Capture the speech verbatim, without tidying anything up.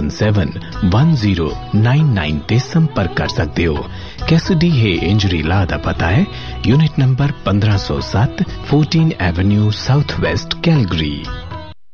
Seven one zero nine nine ਤੇ ਸੰਪਰਕ ਕਰ ਸਕਦੇ ਹੋ। ਕੈਸਿਡੀ ਹੈ ਇੰਜਰੀ ਲਾ ਦਾ ਪਤਾ ਹੈ यूनिट नंबर पंद्रह सौ सात fourteen Avenue south west Calgary.